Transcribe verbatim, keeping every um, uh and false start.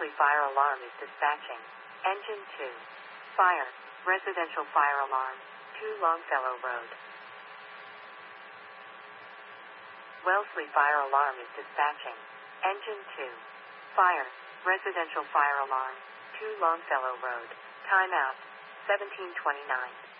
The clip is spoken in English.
Wellesley fire alarm is dispatching. Engine two. Fire. Residential fire alarm. two Longfellow Road. Wellesley fire alarm is dispatching. Engine two. Fire. Residential fire alarm. two Longfellow Road. Timeout. seventeen twenty-nine.